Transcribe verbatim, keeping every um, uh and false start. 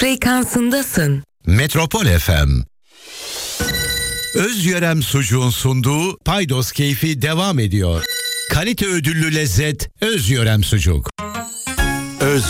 frekansındasın. Metropol F M. Özyörem Sucuğun sunduğu Paydos Keyfi devam ediyor. Kalite ödüllü lezzet Özyörem Sucuk. Öz